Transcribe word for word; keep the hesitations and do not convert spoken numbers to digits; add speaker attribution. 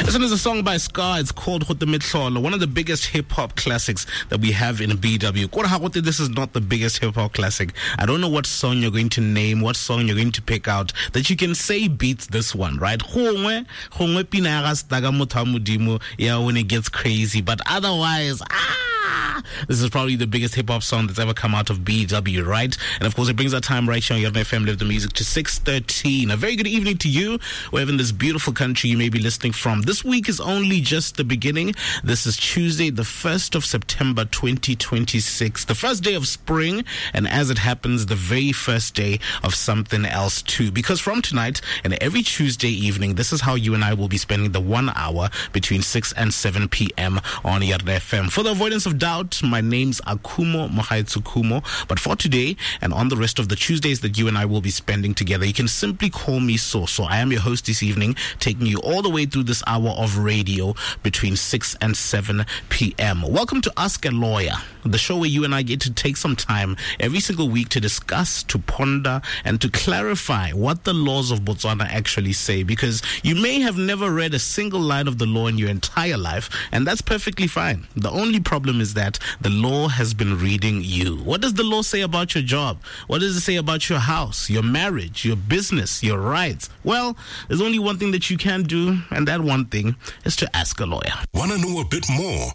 Speaker 1: This one is a song by Ska. It's called Khote Metlolo, one of the biggest hip-hop classics that we have in B W. This is not the biggest hip-hop classic. I don't know what song you're going to name, what song you're going to pick out that you can say beats this one, right? Yeah, when it gets crazy. But otherwise, ah, this is probably the biggest hip-hop song that's ever come out of B W, right? And of course, it brings our time right here on Yardna F M, Live the Music, to six thirteen. A very good evening to you, wherever in this beautiful country you may be listening from. This week is only just the beginning. This is Tuesday, the first of September, twenty twenty-six. The first day of spring, and as it happens, the very first day of something else too. Because from tonight and every Tuesday evening, this is how you and I will be spending the one hour between six and seven p.m. on Yardna F M. For the avoidance of doubt, my name's Akumo Mohaitsu Kumo. But for today and on the rest of the Tuesdays that you and I will be spending together, you can simply call me So. So I am your host this evening, taking you all the way through this hour of radio between six and seven p.m. Welcome to Ask a Lawyer, the show where you and I get to take some time every single week to discuss, to ponder, and to clarify what the laws of Botswana actually say. Because you may have never read a single line of the law in your entire life, and that's perfectly fine. The only problem is that the law has been reading you. What does the law say about your job? What does it say about your house, your marriage, your business, your rights? Well, there's only one thing that you can do, and that one thing is to ask a lawyer.
Speaker 2: Want to know a bit more